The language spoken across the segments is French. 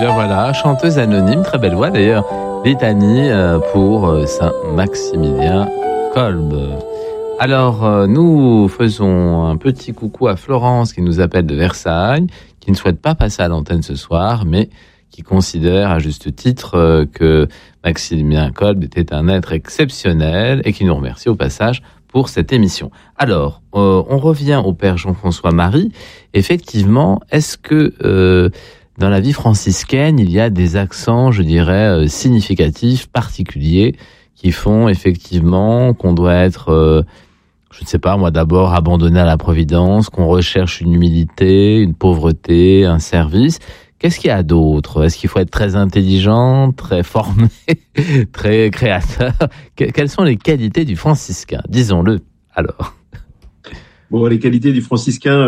Bien voilà, chanteuse anonyme, très belle voix d'ailleurs. Litanie pour Saint Maximilien Kolb. Alors, nous faisons un petit coucou à Florence qui nous appelle de Versailles, qui ne souhaite pas passer à l'antenne ce soir, mais qui considère à juste titre que Maximilien Kolb était un être exceptionnel et qui nous remercie au passage pour cette émission. Alors, on revient au Père Jean-François Marie. Effectivement, est-ce que dans la vie franciscaine, il y a des accents, je dirais, significatifs, particuliers, qui font effectivement qu'on doit être, je ne sais pas, moi d'abord, abandonné à la providence, qu'on recherche une humilité, une pauvreté, un service. Qu'est-ce qu'il y a d'autre ? Est-ce qu'il faut être très intelligent, très formé, très créateur ? Quelles sont les qualités du franciscain ? Disons-le, alors. Bon, les qualités du franciscain,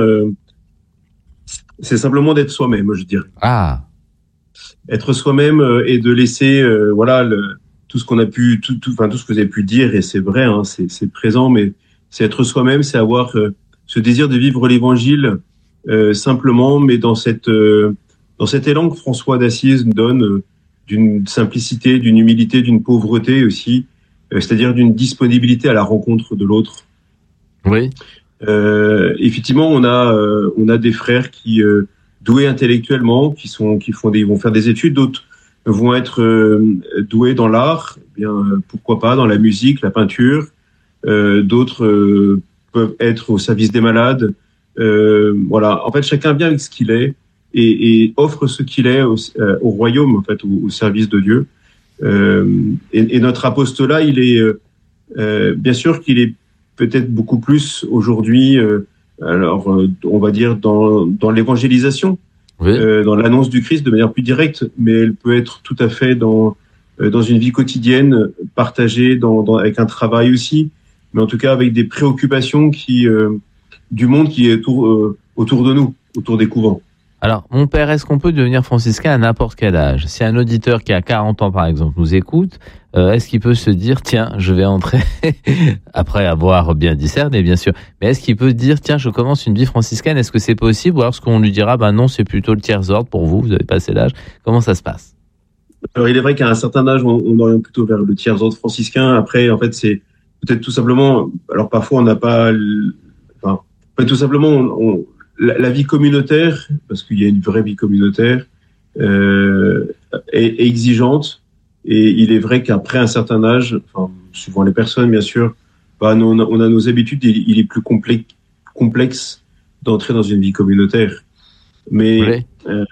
c'est simplement d'être soi-même, je dirais. Ah. Être soi-même et de laisser, tout ce qu'on a pu, tout ce que vous avez pu dire, et c'est vrai, hein, c'est présent, mais c'est être soi-même, c'est avoir ce désir de vivre l'évangile simplement, mais dans cet élan que François d'Assise nous donne d'une simplicité, d'une humilité, d'une pauvreté aussi, c'est-à-dire d'une disponibilité à la rencontre de l'autre. Oui. Effectivement, on a des frères qui doués intellectuellement, qui vont faire des études, d'autres vont être doués dans l'art, eh bien pourquoi pas dans la musique, la peinture, d'autres peuvent être au service des malades. Voilà, en fait, chacun vient avec ce qu'il est et offre ce qu'il est au royaume, en fait, au service de Dieu. Et notre apostolat, il est bien sûr qu'il est peut-être beaucoup plus aujourd'hui, on va dire dans l'évangélisation, oui. Dans l'annonce du Christ de manière plus directe, mais elle peut être tout à fait dans une vie quotidienne, partagée avec un travail aussi, mais en tout cas avec des préoccupations du monde qui est autour de nous, autour des couvents. Alors, mon père, est-ce qu'on peut devenir franciscain à n'importe quel âge ? Si un auditeur qui a 40 ans, par exemple, nous écoute, est-ce qu'il peut se dire, tiens, je vais entrer, après avoir bien discerné, bien sûr, mais est-ce qu'il peut dire, tiens, je commence une vie franciscaine, est-ce que c'est possible ? Ou alors est-ce qu'on lui dira, non, c'est plutôt le tiers-ordre pour vous, vous avez passé l'âge. Comment ça se passe ? Alors, il est vrai qu'à un certain âge, on oriente plutôt vers le tiers-ordre franciscain. Après, en fait, c'est peut-être tout simplement, alors parfois on n'a pas, tout simplement, la vie communautaire, parce qu'il y a une vraie vie communautaire, est exigeante. Et il est vrai qu'après un certain âge, suivant les personnes, bien sûr, on a nos habitudes. Il est plus complexe d'entrer dans une vie communautaire. Mais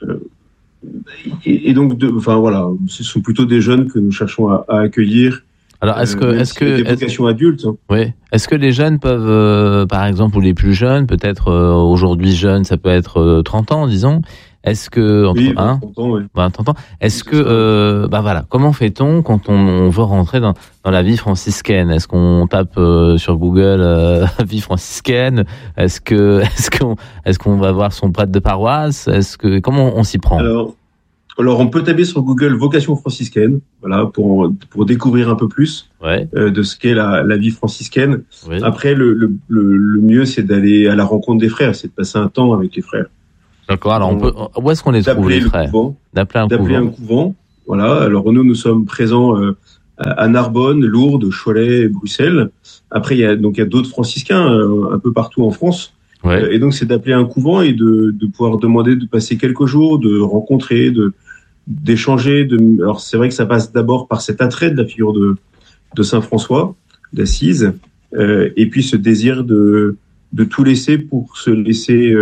et donc, ce sont plutôt des jeunes que nous cherchons à accueillir. Alors, est-ce que des vocations adultes, hein. Oui. Est-ce que les jeunes peuvent, par exemple, ou les plus jeunes, peut-être aujourd'hui jeunes, ça peut être 30 ans, disons. Est-ce que entre 30 ans, oui. 30 ans. Est-ce que comment fait-on quand on veut rentrer dans la vie franciscaine ? Est-ce qu'on tape sur Google vie franciscaine ? Est-ce qu'on va voir son prêtre de paroisse ? Comment on s'y prend ? Alors, on peut taper sur Google vocation franciscaine, voilà, pour découvrir un peu plus de ce qu'est la vie franciscaine. Oui. Après, le mieux, c'est d'aller à la rencontre des frères, c'est de passer un temps avec les frères. D'accord. Alors, où est-ce qu'on les trouve, les frères ? D'appeler un couvent. Voilà. Alors, nous sommes présents à Narbonne, Lourdes, Cholet, Bruxelles. Après, il y a d'autres franciscains un peu partout en France. Ouais. Et donc, c'est d'appeler un couvent et de pouvoir demander de passer quelques jours, de rencontrer, d'échanger. Alors, c'est vrai que ça passe d'abord par cet attrait de la figure de Saint François d'Assise, et puis ce désir de tout laisser pour se laisser,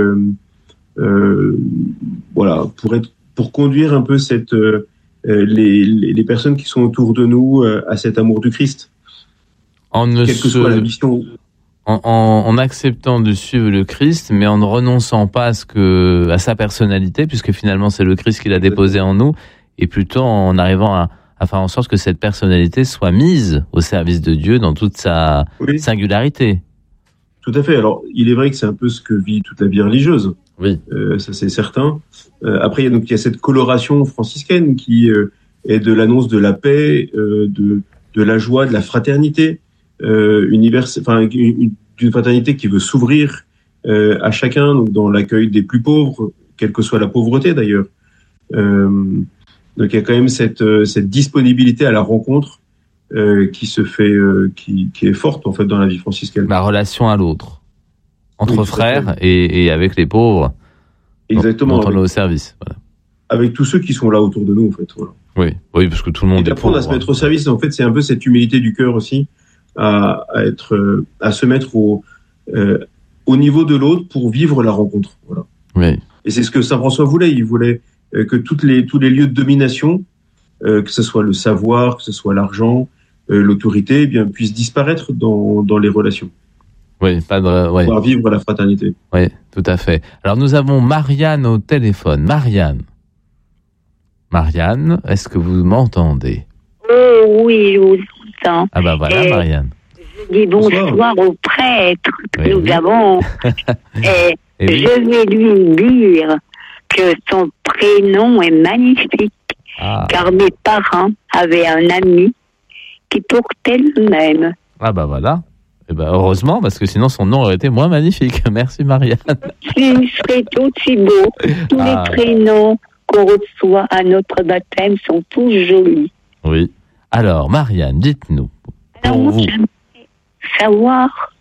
pour conduire un peu les personnes qui sont autour de nous à cet amour du Christ. Quelle que soit la mission. En acceptant de suivre le Christ, mais en ne renonçant pas à sa personnalité, puisque finalement c'est le Christ qui l'a déposé en nous, et plutôt en arrivant à faire en sorte que cette personnalité soit mise au service de Dieu dans toute sa singularité. Tout à fait. Alors, il est vrai que c'est un peu ce que vit toute la vie religieuse. Oui. Ça c'est certain. Après, il y a cette coloration franciscaine qui est de l'annonce de la paix, de la joie, de la fraternité. D'une fraternité qui veut s'ouvrir à chacun, donc dans l'accueil des plus pauvres, quelle que soit la pauvreté d'ailleurs. Donc il y a quand même cette disponibilité à la rencontre qui se fait, qui est forte en fait dans la vie franciscaine. La relation à l'autre, entre Oui, frères et avec les pauvres. Exactement. Dont on est au service. Voilà. Avec tous ceux qui sont là autour de nous en fait. Voilà. Oui, parce que tout le monde est d'apprendre pauvre. à se mettre au service. En fait, c'est un peu cette humilité du cœur aussi, à se mettre au niveau de l'autre pour vivre la rencontre. Voilà. Oui. Et c'est ce que Saint François voulait. Il voulait que tous les lieux de domination, que ce soit le savoir, que ce soit l'argent, l'autorité, eh bien puissent disparaître dans les relations. Oui, ouais. Pouvoir vivre la fraternité. Oui, tout à fait. Alors nous avons Marianne au téléphone. Marianne, est-ce que vous m'entendez? Oh oui, je vous entends. Ah ben voilà, Marianne. Je dis bonsoir au prêtre que nous avons. Et je vais lui dire que son prénom est magnifique, car mes parents avaient un ami qui portait le même. Ah ben voilà. Eh ben heureusement, parce que sinon son nom aurait été moins magnifique. Merci Marianne. Il serait aussi beau. Tous les prénoms qu'on reçoit à notre baptême sont tous jolis. Oui. Alors Marianne, dites-nous. Alors moi, j'aimerais savoir,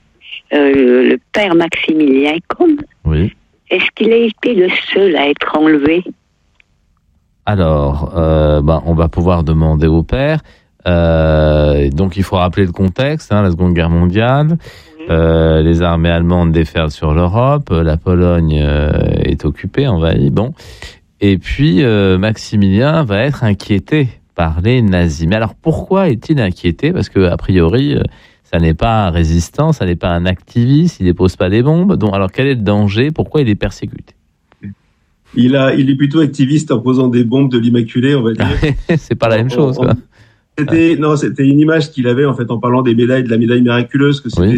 le père Maximilien Kolbe, est-ce qu'il a été le seul à être enlevé? Alors, on va pouvoir demander au père. Donc il faut rappeler le contexte, la Seconde Guerre mondiale, les armées allemandes déferlent sur l'Europe, la Pologne est occupée, envahie, bon. Et puis Maximilien va être inquiété par les nazis. Mais alors pourquoi est-il inquiété? Parce que a priori, ça n'est pas un résistant, ça n'est pas un activiste, il dépose pas des bombes. Donc alors quel est le danger? Pourquoi il est persécuté? Il est plutôt activiste en posant des bombes de l'Immaculée, on va dire. C'est pas la même chose, quoi. C'était une image qu'il avait en fait en parlant des médailles, de la médaille miraculeuse, que c'était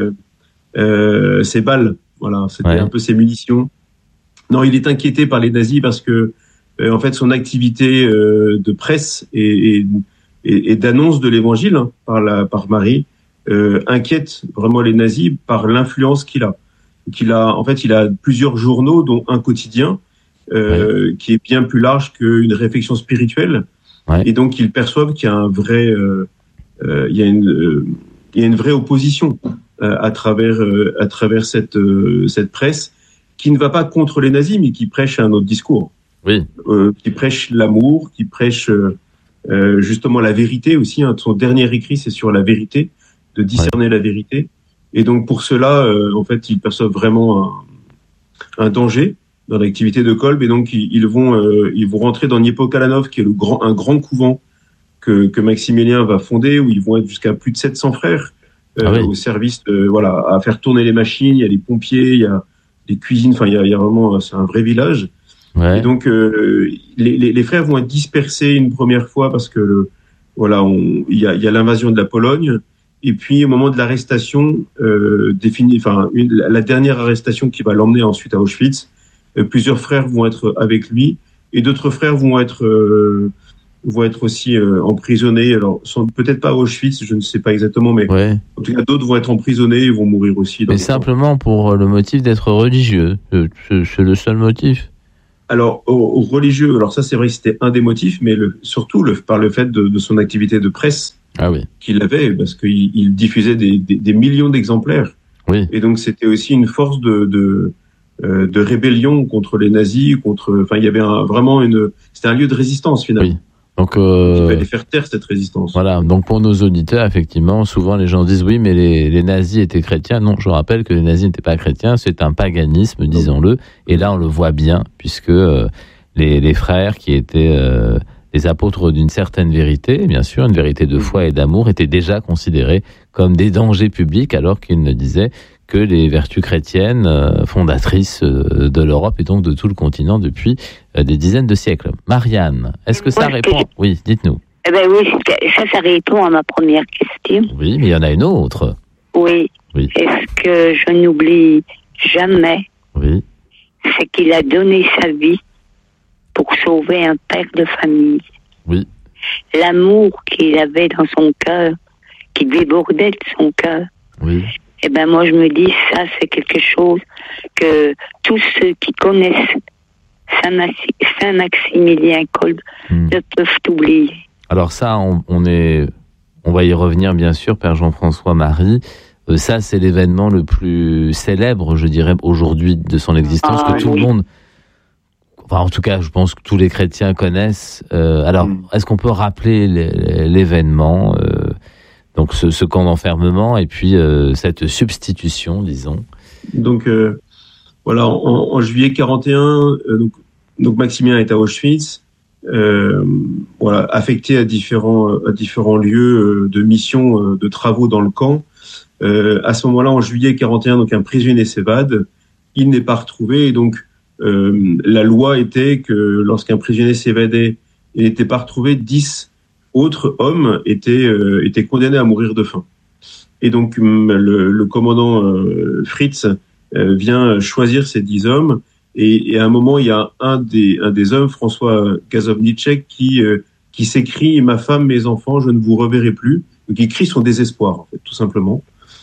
ses balles, voilà, c'était un peu ses munitions. Non, il est inquiété par les nazis parce que en fait son activité de presse et d'annonce de l'Évangile par Marie inquiète vraiment les nazis par l'influence qu'il a. Il a plusieurs journaux, dont un quotidien qui est bien plus large qu'une réflexion spirituelle. Et donc, ils perçoivent qu'il y a il y a une vraie opposition à travers cette presse qui ne va pas contre les nazis, mais qui prêche un autre discours. Qui prêche l'amour, qui prêche justement la vérité aussi. Son dernier écrit, c'est sur la vérité, de discerner la vérité. Et donc, pour cela, en fait, ils perçoivent vraiment un danger dans l'activité de Kolbe, et donc ils vont rentrer dans Niepokalanów, qui est un grand couvent que Maximilien va fonder, où ils vont être jusqu'à plus de 700 frères au service à faire tourner les machines. Il y a les pompiers, il y a les cuisines, enfin il y a vraiment, c'est un vrai village. Et donc les frères vont être dispersés une première fois parce que il y a l'invasion de la Pologne. Et puis au moment de l'arrestation la dernière arrestation qui va l'emmener ensuite à Auschwitz, plusieurs frères vont être avec lui, et d'autres frères vont être aussi emprisonnés. Alors, peut-être pas à Auschwitz, je ne sais pas exactement, mais en tout cas, d'autres vont être emprisonnés et vont mourir aussi. Mais simplement pour le motif d'être religieux, c'est le seul motif. Alors, aux religieux, alors ça, c'est vrai que c'était un des motifs, mais surtout par le fait de son activité de presse qu'il avait, parce qu'il diffusait des millions d'exemplaires. Et donc, c'était aussi une force de rébellion contre les nazis, il y avait c'était un lieu de résistance finalement. Donc, il fallait faire taire cette résistance. Voilà. Donc pour nos auditeurs, effectivement, souvent les gens disent oui, mais les nazis étaient chrétiens. Non, je rappelle que les nazis n'étaient pas chrétiens. C'est un paganisme, disons-le. Et là, on le voit bien, puisque les frères qui étaient les apôtres d'une certaine vérité, bien sûr, une vérité de foi et d'amour, étaient déjà considérés comme des dangers publics, alors qu'ils ne disaient que les vertus chrétiennes fondatrices de l'Europe et donc de tout le continent depuis des dizaines de siècles. Marianne, est-ce que ça répond? Oui, dites-nous. Eh ben oui, ça répond à ma première question. Oui, mais il y en a une autre. Oui. Est-ce que je n'oublie jamais c'est qu'il a donné sa vie pour sauver un père de famille. L'amour qu'il avait dans son cœur, qui débordait de son cœur. Eh ben moi je me dis, ça c'est quelque chose que tous ceux qui connaissent Saint-Maximilien Kolb ne peuvent oublier. Alors ça, on va y revenir bien sûr, Père Jean-François Marie. Ça, c'est l'événement le plus célèbre, je dirais, aujourd'hui de son existence, que tout le monde, enfin en tout cas, je pense que tous les chrétiens connaissent. Alors, est-ce qu'on peut rappeler l'événement, donc ce camp d'enfermement et puis cette substitution, disons. Donc voilà, en juillet 41, donc Maximilien est à Auschwitz. Voilà, affecté à différents lieux de mission, de travaux dans le camp. À ce moment-là, en juillet 41, donc un prisonnier s'évade, il n'est pas retrouvé, et donc la loi était que lorsqu'un prisonnier s'évadait et n'était pas retrouvé, 10 autres hommes étaient condamnés à mourir de faim. Et donc le commandant Fritz vient choisir ces 10 hommes. Et à un moment, il y a un des hommes, François Gazovnicek, qui s'écrie « Ma femme, mes enfants, je ne vous reverrai plus ». Donc il crie son désespoir, en fait, tout simplement.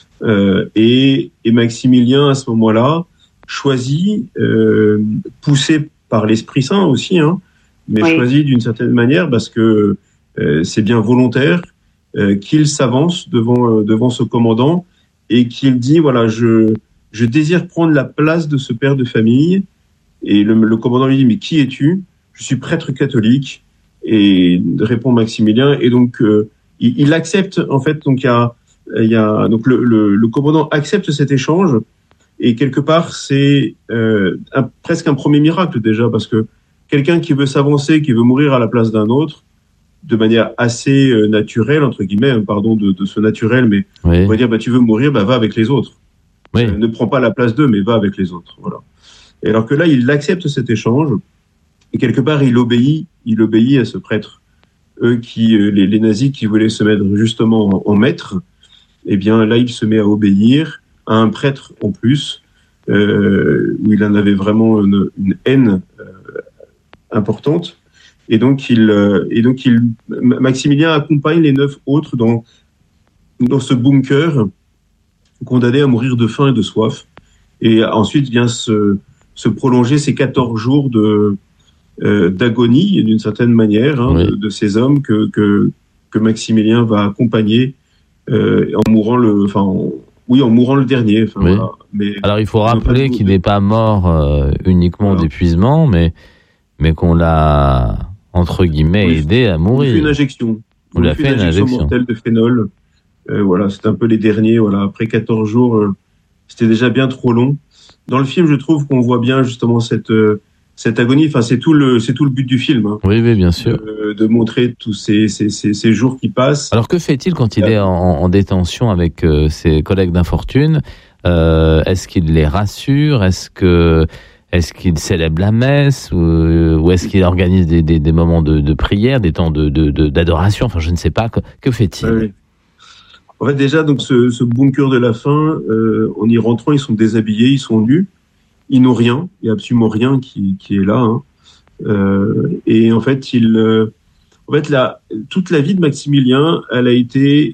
Et Maximilien, à ce moment-là, choisit, poussé par l'Esprit Saint aussi, mais choisit d'une certaine manière, parce que c'est bien volontaire, qu'il s'avance devant ce commandant et qu'il dit « Voilà, je désire prendre la place de ce père de famille ». Et le commandant lui dit « Mais qui es-tu » ? « Je suis prêtre catholique. » Et répond Maximilien. Et donc il accepte, en fait. Donc donc le commandant accepte cet échange. Et quelque part c'est presque un premier miracle déjà, parce que quelqu'un qui veut s'avancer, qui veut mourir à la place d'un autre, de manière assez naturelle, entre guillemets, pardon de ce naturel, mais on va dire tu veux mourir, va avec les autres. Ne prends pas la place d'eux, mais va avec les autres. Voilà. Et alors que là, il accepte cet échange, et quelque part, il obéit à ce prêtre. Eux les nazis qui voulaient se mettre justement en maître, eh bien là, il se met à obéir à un prêtre en plus, où il en avait vraiment une haine importante. Et donc Maximilien accompagne les 9 autres dans ce bunker, condamnés à mourir de faim et de soif. Et ensuite vient se prolonger ces 14 jours d'agonie, d'une certaine manière, de ces hommes que Maximilien va accompagner en mourant le dernier. Voilà. Mais alors il faut rappeler qu'il n'est pas mort uniquement d'épuisement, mais qu'on l'a entre guillemets aidé à mourir. On lui fait une injection. On lui a fait une injection mortelle de phénol. Voilà, c'est un peu les derniers. Voilà, après 14 jours, c'était déjà bien trop long. Dans le film, je trouve qu'on voit bien justement cette agonie. Enfin, c'est tout le but du film. Oui, bien sûr. De montrer tous ces jours qui passent. Alors que fait-il quand il est en détention avec ses collègues d'infortune ? Est-ce qu'il les rassure ? Est-ce qu'il célèbre la messe ou est-ce qu'il organise des moments de prière, des temps d'adoration ? Enfin, je ne sais pas. Que fait-il ? Oui. En fait, déjà, donc ce bunker de la faim, en y rentrant, ils sont déshabillés, ils sont nus, ils n'ont rien, il n'y a absolument rien qui est là. Et en fait, toute la vie de Maximilien, elle a été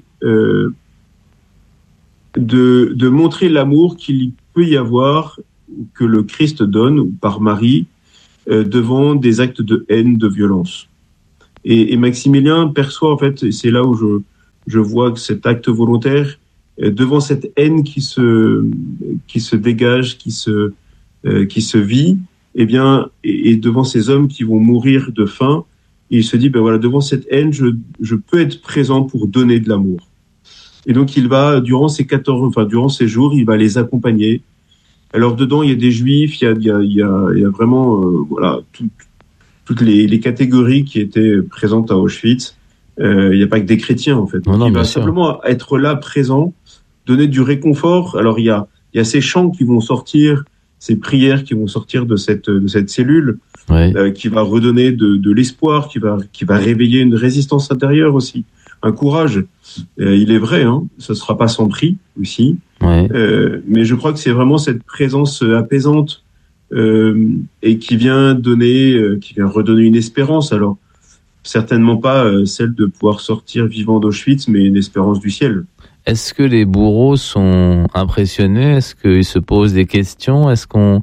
de montrer l'amour qu'il peut y avoir, que le Christ donne par Marie, devant des actes de haine, de violence. Et Maximilien perçoit, en fait, et c'est là où je vois que cet acte volontaire, devant cette haine qui se dégage, qui se vit, eh bien, et devant ces hommes qui vont mourir de faim, il se dit, devant cette haine, je peux être présent pour donner de l'amour. Et donc, il va, durant ces jours, il va les accompagner. Alors, dedans, il y a des juifs, il y a vraiment, toutes les catégories qui étaient présentes à Auschwitz. Il n'y a pas que des chrétiens, en fait. Il va simplement être là, présent, donner du réconfort. Alors, il y a ces chants qui vont sortir, ces prières qui vont sortir de cette cellule, qui va redonner de l'espoir, qui va réveiller une résistance intérieure aussi, un courage. Il est vrai, ce sera pas sans prix aussi. Mais je crois que c'est vraiment cette présence apaisante et qui vient redonner une espérance. Alors, certainement pas celle de pouvoir sortir vivant d'Auschwitz, mais une espérance du ciel. Est-ce que les bourreaux sont impressionnés ? Est-ce qu'ils se posent des questions ? Est-ce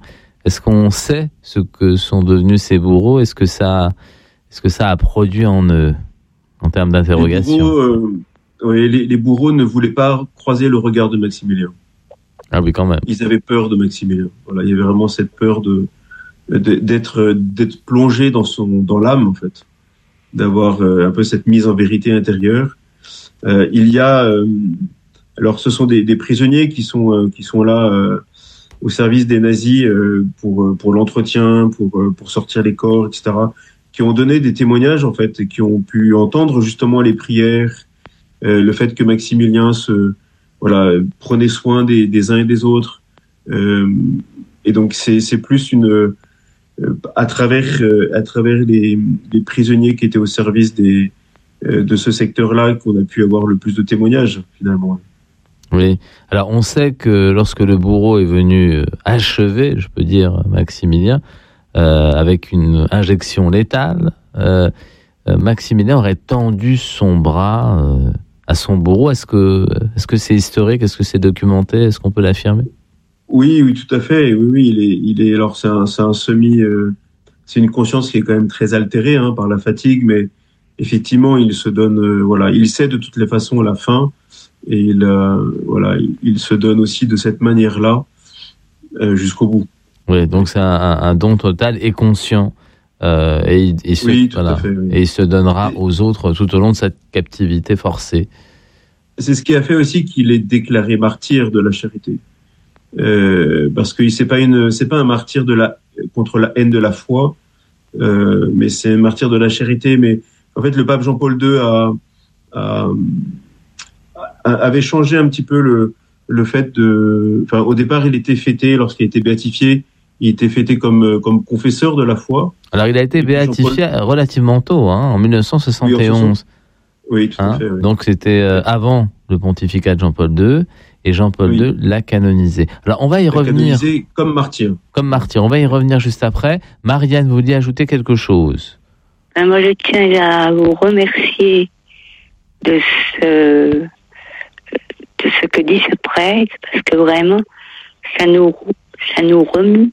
Est-ce qu'on sait ce que sont devenus ces bourreaux? Est-ce que ça a produit en eux, en termes d'interrogation? Les bourreaux ne voulaient pas croiser le regard de Maximilien. Ah oui, quand même. Ils avaient peur de Maximilien. Voilà, il y avait vraiment cette peur d'être plongé dans l'âme, en fait, d'avoir un peu cette mise en vérité intérieure. Il y a alors ce sont des prisonniers qui sont là au service des nazis pour l'entretien, pour sortir les corps, etc., qui ont donné des témoignages, en fait, et qui ont pu entendre justement les prières, le fait que Maximilien prenait soin des uns et des autres. Et donc c'est plus à travers les prisonniers qui étaient au service de ce secteur-là qu'on a pu avoir le plus de témoignages, finalement. Oui. Alors, on sait que lorsque le bourreau est venu achever, je peux dire, Maximilien, avec une injection létale, Maximilien aurait tendu son bras à son bourreau. Est-ce que c'est historique? Est-ce que c'est documenté? Est-ce qu'on peut l'affirmer? Oui, tout à fait. Oui, il est. Alors, c'est c'est une conscience qui est quand même très altérée par la fatigue, mais effectivement, il se donne. Il sait de toutes les façons la fin, et il se donne aussi de cette manière-là jusqu'au bout. Oui, donc c'est un don total et conscient. Et il se donnera aux autres tout au long de cette captivité forcée. C'est ce qui a fait aussi qu'il est déclaré martyr de la charité. Parce que c'est pas un martyr contre la haine de la foi, mais c'est un martyr de la charité. Mais en fait, le pape Jean-Paul II avait changé un petit peu le fait au départ, il était fêté lorsqu'il a été béatifié. Il était fêté comme confesseur de la foi. Alors, il a été béatifié relativement tôt, en 1971. Oui, tout à fait. Oui. Donc, c'était avant le pontificat de Jean-Paul II. Et Jean-Paul II l'a canonisé. Alors, on va y revenir. Canonisé comme martyr. Comme martyr. On va y revenir juste après. Marianne, vous vouliez ajouter quelque chose? Moi, je tiens à vous remercier de ce que dit ce prêtre, parce que vraiment, ça nous remue.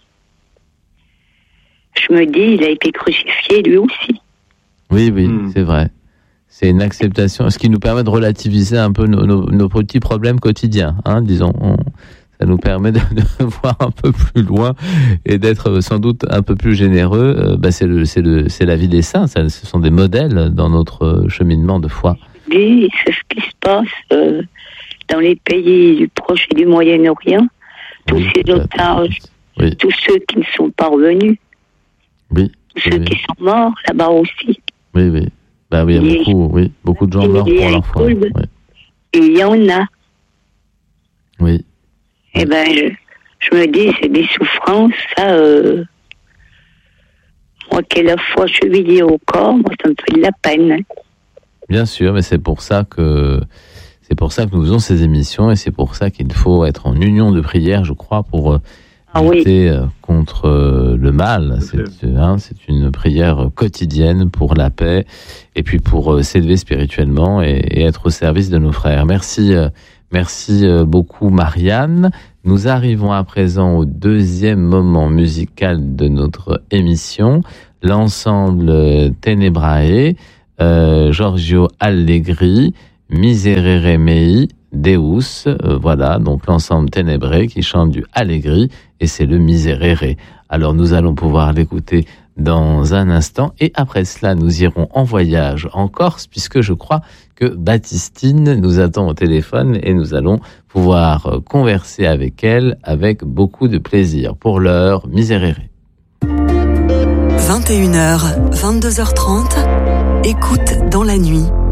Je me dis, il a été crucifié lui aussi. Oui, c'est vrai. C'est une acceptation, ce qui nous permet de relativiser un peu nos petits problèmes quotidiens, disons. Ça nous permet de voir un peu plus loin et d'être sans doute un peu plus généreux. C'est la vie des saints, ce sont des modèles dans notre cheminement de foi. Oui, c'est ce qui se passe dans les pays du Proche et du Moyen-Orient. Tous ces otages, tous ceux qui ne sont pas revenus, tous ceux qui sont morts là-bas aussi. Oui. Il y a beaucoup de gens morts pour leur foi. Et il y en a. Oui. Eh ben, je me dis, c'est des souffrances, ça. Moi qui ai la foi chevillée au corps, moi, ça me fait de la peine. Bien sûr, mais c'est pour ça que nous faisons ces émissions, et c'est pour ça qu'il faut être en union de prière, je crois, pour lutter contre le mal. C'est une prière quotidienne pour la paix et puis pour s'élever spirituellement et être au service de nos frères. Merci beaucoup Marianne. Nous arrivons à présent au deuxième moment musical de notre émission, l'ensemble Tenebrae, Giorgio Allegri, Miserere Mei, Deus, voilà, donc l'ensemble Tenebrae qui chante du Allegri, et c'est le Miserere. Alors nous allons pouvoir l'écouter dans un instant, et après cela nous irons en voyage en Corse, puisque je crois que Baptistine nous attend au téléphone et nous allons pouvoir converser avec elle avec beaucoup de plaisir. Pour l'heure, Miserere. 21h, 22h30, écoute dans la nuit,